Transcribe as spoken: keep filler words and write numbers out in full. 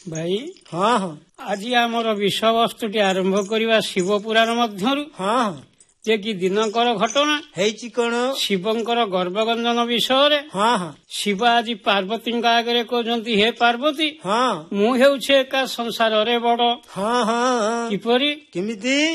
ଭାଇ ହଁ ହଁ ଆଜି ଆମର ବିଷୟବସ୍ତୁଟି ଆରମ୍ଭ କରିବା ଶିବ ପୁରାଣ ମଧ୍ୟରୁ ହଁ ହଁ ଯେ କି ଦିନକର ଘଟଣା ହେଇଛି କଣ? ଶିବଙ୍କର ଗର୍ଭଗଞ୍ଜନ ବିଷୟରେ। ହଁ ହଁ ଶିବ ଆଜି ପାର୍ବତୀଙ୍କ ଆଗରେ କହୁଛନ୍ତି, ହେ ପାର୍ବତୀ, ହଁ ମୁଁ ହେଉଛି ଏକା ସଂସାରରେ ବଡ। ହଁ ହଁ କିପରି? କେମିତି?